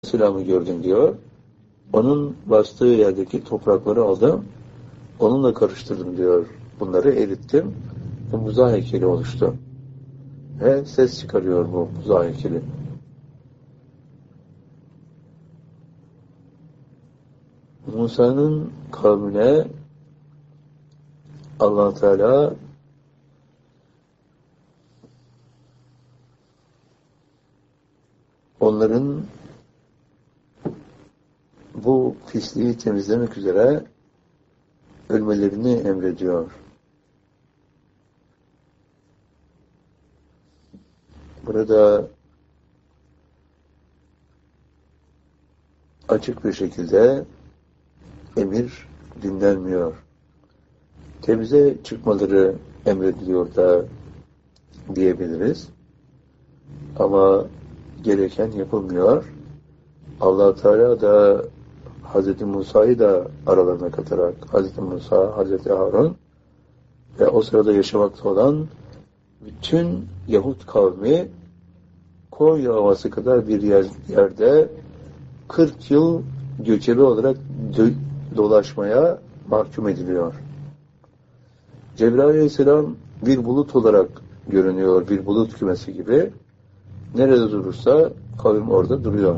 Aleyhisselam'ı gördüm diyor. Onun bastığı yerdeki toprakları aldım. Onunla karıştırdım diyor. Bunları erittim. Ve buza heykeli oluştu. Ve ses çıkarıyor bu buza heykeli. Musa'nın kavmine Allah Teala onların bu pisliği temizlemek üzere ölmelerini emrediyor. Burada açık bir şekilde emir dinlenmiyor. Temize çıkmaları emrediliyor da diyebiliriz. Ama gereken yapılmıyor. Allah Teala da Hz. Musa'yı da aralarına katarak Hz. Musa, Hz. Harun ve o sırada yaşamakta olan bütün Yahud kavmi Konya Ovası kadar bir yerde 40 yıl göçebe olarak dolaşmaya mahkum ediliyor. Cebrail Aleyhisselam bir bulut olarak görünüyor, bir bulut kümesi gibi. Nerede durursa kavim orada duruyor.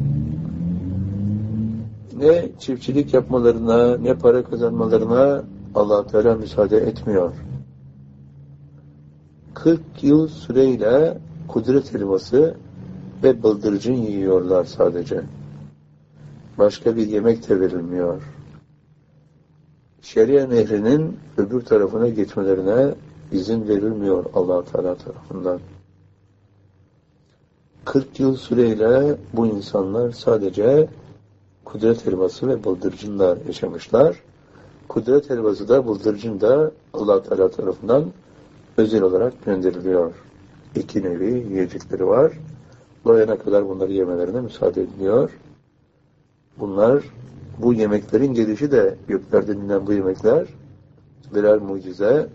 Ne çiftçilik yapmalarına, ne para kazanmalarına Allah Teala müsaade etmiyor. 40 yıl süreyle kudret helvası ve bıldırcın yiyorlar sadece. Başka bir yemek de verilmiyor. Şeria nehrinin öbür tarafına geçmelerine izin verilmiyor Allah Teala tarafından. 40 yıl süreyle bu insanlar sadece kudret helvası ve bıldırcınla yaşamışlar. Kudret helvası da bıldırcın da Allah Teala tarafından özel olarak gönderiliyor. İki nevi yiyecekleri var. Doyana kadar bunları yemelerine müsaade ediliyor. Bunlar, bu yemeklerin gelişi de göklerden inen bu yemekler birer mucize.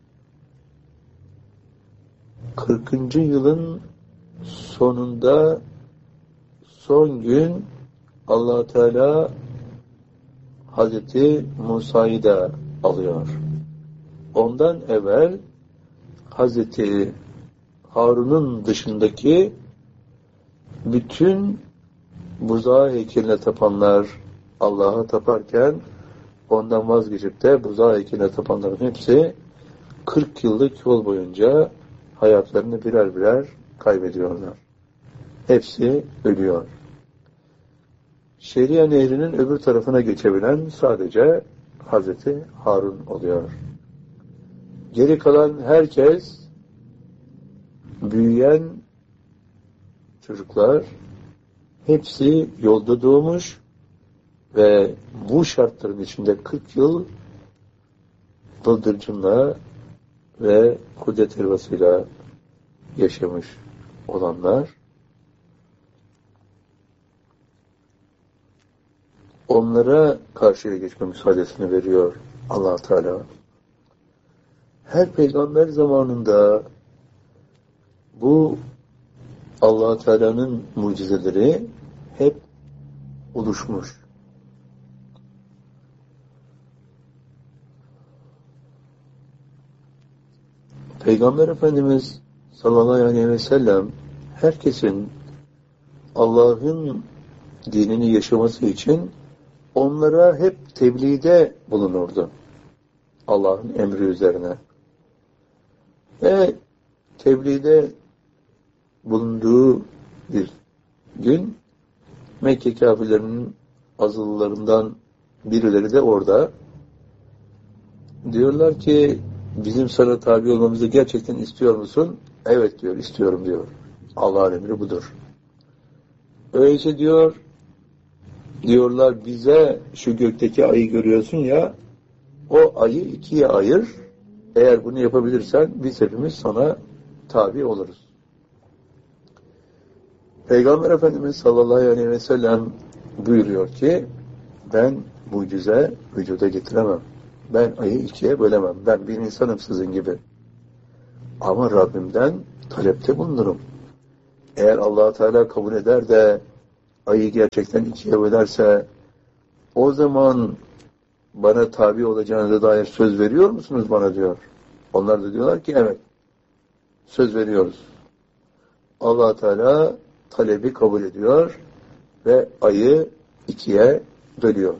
40. yılın sonunda son gün Allah Teala Hazreti Musa'yı da alıyor. Ondan evvel Hazreti Harun'un dışındaki bütün buzağı heykeline tapanlar Allah'a taparken ondan vazgeçip de buzağı heykeline tapanların hepsi 40 yıllık yol boyunca hayatlarını birer birer kaybediyorlar. Hepsi ölüyor. Şeria nehrinin öbür tarafına geçebilen sadece Hazreti Harun oluyor. Geri kalan herkes, büyüyen çocuklar, hepsi yolda doğmuş ve bu şartların içinde 40 yıl bıldırcınla ve kudret helvasıyla yaşamış olanlar, onlara karşıya geçme müsaadesini veriyor Allah Teala. Her peygamber zamanında bu Allah Teala'nın mucizeleri hep oluşmuş. Peygamber Efendimiz sallallahu aleyhi ve sellem herkesin Allah'ın dinini yaşaması için onlara hep tebliğde bulunurdu. Allah'ın emri üzerine. Ve tebliğde bulunduğu bir gün Mekke kafirlerinin azılılarından birileri de orada. Diyorlar ki bizim sana tabi olmamızı gerçekten istiyor musun? Evet diyor, istiyorum diyor. Allah'ın emri budur. Öyleyse diyorlar bize şu gökteki ayı görüyorsun ya, o ayı ikiye ayır. Eğer bunu yapabilirsen biz hepimiz sana tabi oluruz. Peygamber Efendimiz sallallahu aleyhi ve sellem buyuruyor ki ben mucize vücuda getiremem. Ben ayı ikiye bölemem. Ben bir insanım sizin gibi. Ama Rabbimden talepte bulunurum. Eğer Allah Teala kabul eder de ayı gerçekten ikiye bölerse o zaman bana tabi olacağınıza dair söz veriyor musunuz bana diyor. Onlar da diyorlar ki evet, söz veriyoruz. Allah Teala talebi kabul ediyor ve ayı ikiye bölüyor.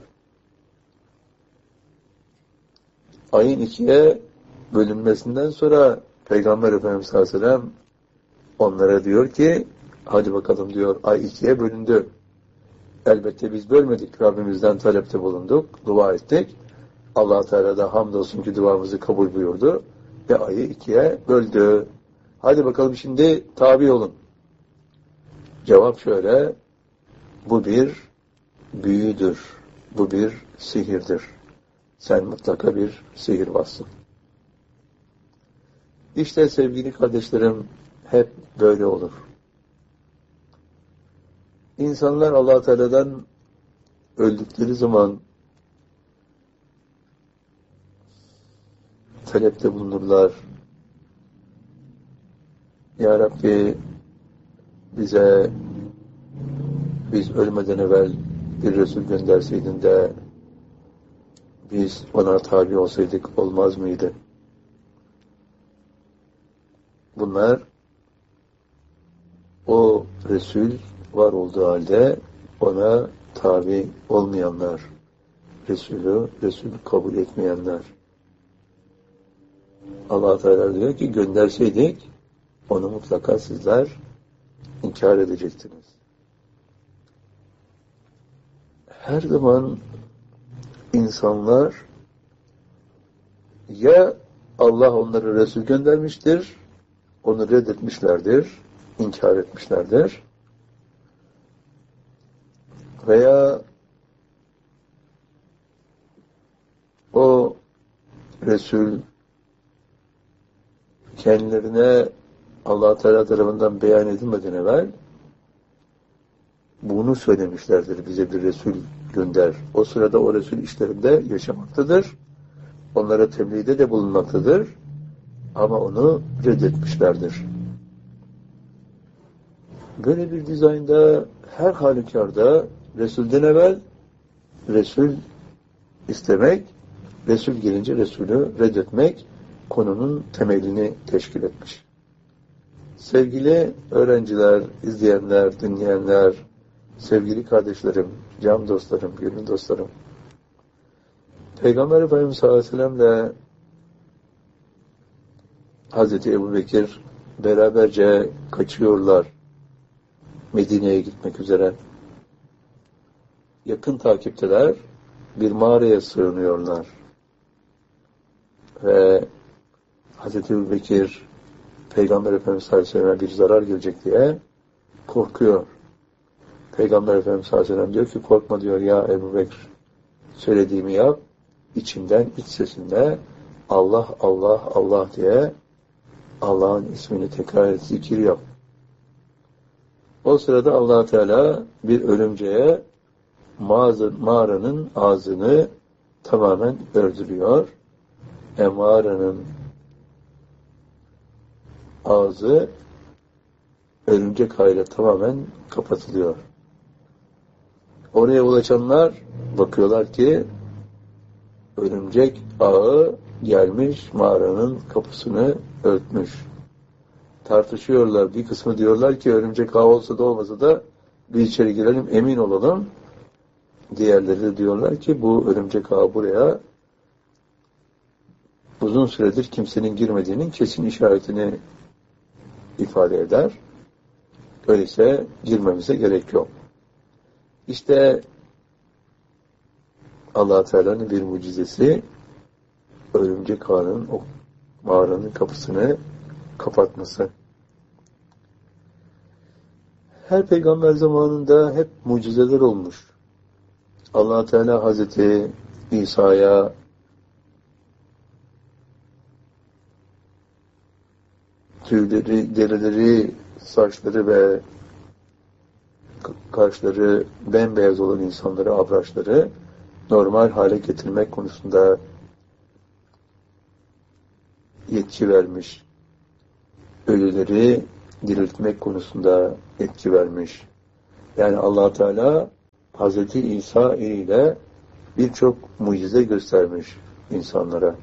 Ayın ikiye bölünmesinden sonra Peygamber Efendimiz sallallahu aleyhi ve sellem onlara diyor ki hadi bakalım diyor, ay ikiye bölündü. Elbette biz bölmedik. Rabbimizden talepte bulunduk, dua ettik. Allah Teala da hamdolsun ki duamızı kabul buyurdu ve ayı ikiye böldü. Hadi bakalım şimdi tabi olun. Cevap şöyle: bu bir büyüdür. Bu bir sihirdir. Sen mutlaka bir sihirbazsın. İşte sevgili kardeşlerim, hep böyle olur. İnsanlar Allah Teala'dan öldükleri zaman talepte bulunurlar. Ya Rabbi, biz ölmeden evvel bir Resul gönderseydin de biz ona tabi olsaydık olmaz mıydı? Bunlar o Resul var olduğu halde ona tabi olmayanlar, Resul kabul etmeyenler. Allah Teala diyor ki gönderseydik onu mutlaka sizler inkar edecektiniz. Her zaman insanlar ya Allah onları Resul göndermiştir, onu reddetmişlerdir, inkar etmişlerdir, veya o Resul kendilerine Allah Teala tarafından beyan edilmeden evvel bunu söylemişlerdir. Bize bir Resul gönder. O sırada o Resul işlerinde yaşamaktadır. Onlara tebliğde de bulunmaktadır. Ama onu reddetmişlerdir. Böyle bir dizaynda her halükarda Resul'den evvel Resul istemek, Resul gelince Resul'ü reddetmek konunun temelini teşkil etmiş. Sevgili öğrenciler, izleyenler, dinleyenler, sevgili kardeşlerim, can dostlarım, gönül dostlarım, Peygamber Efendimiz sallallahu aleyhi ve sellem'le Hazreti Ebubekir beraberce kaçıyorlar Medine'ye gitmek üzere. Yakın takipteler, bir mağaraya sığınıyorlar. Ve Hazreti Ebubekir Peygamber Efendimiz sallallahu aleyhi ve sellem'e bir zarar gelecek diye korkuyor. Peygamber Efendimiz sallallahu aleyhi ve sellem diyor ki korkma diyor ya Ebubekir, söylediğimi yap, içinden, iç sesinde Allah, Allah, Allah diye Allah'ın ismini tekrar et, zikir yap. O sırada Allah Teala bir ölümceye mağaranın ağzını tamamen ördürüyor. Mağaranın ağzı örümcek ağıyla tamamen kapatılıyor. Oraya ulaşanlar bakıyorlar ki örümcek ağı gelmiş mağaranın kapısını örtmüş. Tartışıyorlar. Bir kısmı diyorlar ki örümcek ağı olsa da olmasa da bir içeri girelim, emin olalım. Diğerleri de diyorlar ki bu örümcek ağı buraya uzun süredir kimsenin girmediğinin kesin işaretini ifade eder. Öyleyse girmemize gerek yok. İşte Allah Teala'nın bir mucizesi örümcek ağının o mağaranın kapısını kapatması. Her peygamber zamanında hep mucizeler olmuş. Allah Teala Hazreti İsa'ya tüyleri, derileri, saçları ve kaşları bembeyaz olan insanları, abraçları normal hale getirmek konusunda yetki vermiş. Ölüleri diriltmek konusunda yetki vermiş. Yani Allah Teala Hazreti İsa ile birçok mucize göstermiş insanlara.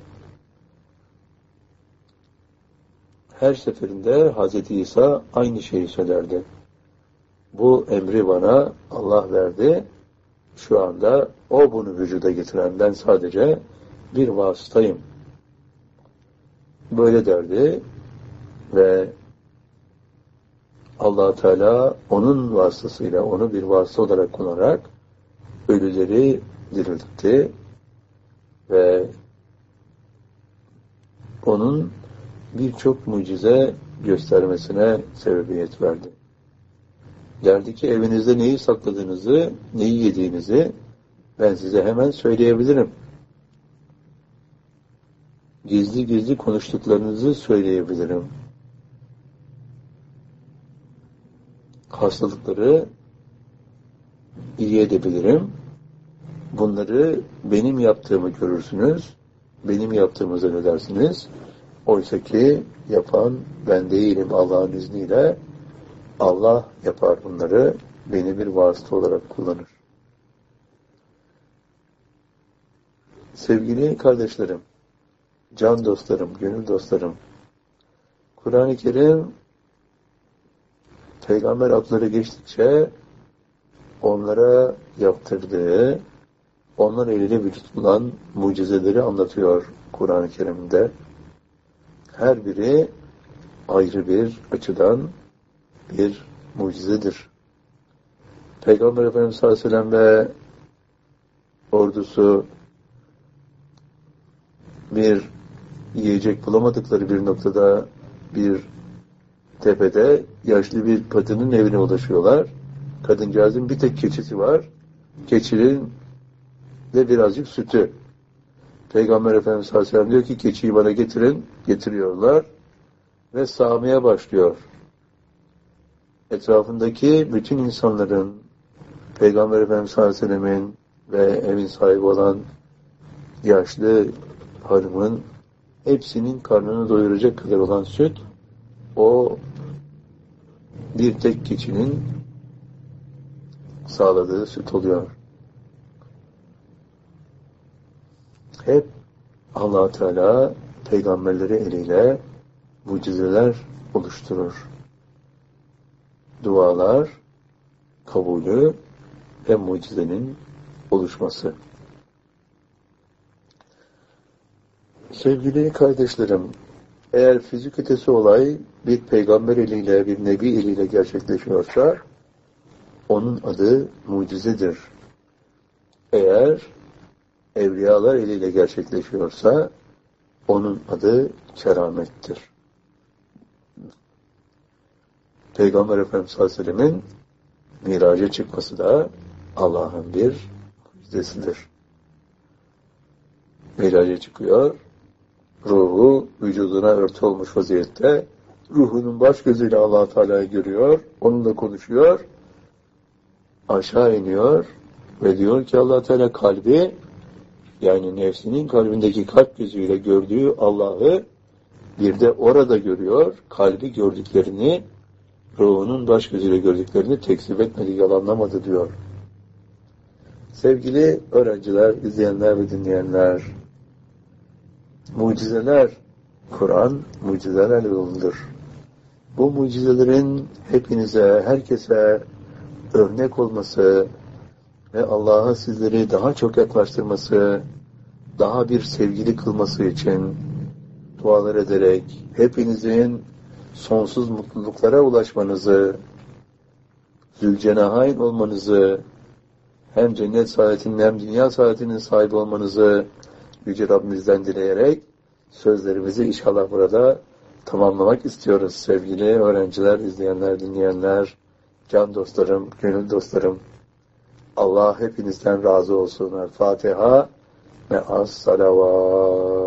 Her seferinde Hazreti İsa aynı şeyi söylerdi. Bu emri bana Allah verdi. Şu anda o bunu vücuda getiren, ben sadece bir vasıtayım. Böyle derdi ve Allah Teala onun vasıtasıyla, onu bir vasıta olarak kullanarak ölüleri diriltti ve onun birçok mucize göstermesine sebebiyet verdi. Derdi ki evinizde neyi sakladığınızı, neyi yediğinizi ben size hemen söyleyebilirim. Gizli gizli konuştuklarınızı söyleyebilirim. Hastalıkları iyi edebilirim. Bunları benim yaptığımı görürsünüz. Benim yaptığımı zannedersiniz. Oysa ki yapan ben değilim Allah'ın izniyle. Allah yapar bunları. Beni bir vasıta olarak kullanır. Sevgili kardeşlerim, can dostlarım, gönül dostlarım, Kur'an-ı Kerim peygamber adları geçtikçe onlara yaptırdığı, onlar eliyle vücut bulan mucizeleri anlatıyor Kur'an-ı Kerim'de. Her biri ayrı bir açıdan bir mucizedir. Peygamber Efendimiz sallallahu aleyhi ve sellem ve ordusu bir yiyecek bulamadıkları bir noktada bir tepede yaşlı bir kadının evine ulaşıyorlar. Kadıncağızın bir tek keçisi var. Keçinin de birazcık sütü. Peygamber Efendimiz sallallahu aleyhi ve sellem diyor ki keçiyi bana getirin. Getiriyorlar ve sağmaya başlıyor. Etrafındaki bütün insanların Peygamber Efendimiz sallallahu aleyhi ve sellemin ve evin sahibi olan yaşlı hanımın hepsinin karnını doyuracak kadar olan süt o bir tek keçinin sağladığı süt oluyor. Hep Allah Teala peygamberleri eliyle mucizeler oluşturur. Dualar kabulü ve mucizenin oluşması. Sevgili kardeşlerim, eğer fizik ötesi olay bir peygamber eliyle, bir nebi eliyle gerçekleşiyorsa onun adı mucizedir. Eğer evliyalar eliyle gerçekleşiyorsa onun adı keramettir. Peygamber Efendimiz sallallahu aleyhi ve sellemin miraca çıkması da Allah'ın bir mucizesidir. Miraca çıkıyor, ruhu vücuduna örtü olmuş vaziyette, ruhunun baş gözüyle Allah-u Teala'yı görüyor, onunla konuşuyor, aşağı iniyor ve diyor ki Allah-u Teala kalbi, yani nefsinin kalbindeki kalp gözüyle gördüğü Allah'ı bir de orada görüyor, kalbi gördüklerini, ruhunun baş gözüyle gördüklerini tekzip etmedi, yalanlamadı diyor. Sevgili öğrenciler, izleyenler ve dinleyenler, mucizeler, Kur'an mucizelerle doludur. Bu mucizelerin hepinize, herkese örnek olması ve Allah'a sizleri daha çok yaklaştırması, daha bir sevgili kılması için dualar ederek hepinizin sonsuz mutluluklara ulaşmanızı, Zülcenahayn olmanızı, hem cennet saadetinin hem dünya saadetinin sahibi olmanızı Yüce Rabbimizden dileyerek sözlerimizi inşallah burada tamamlamak istiyoruz sevgili öğrenciler, izleyenler, dinleyenler, can dostlarım, gönül dostlarım. Allah hepinizden razı olsun. El Fatiha ve as-salavat.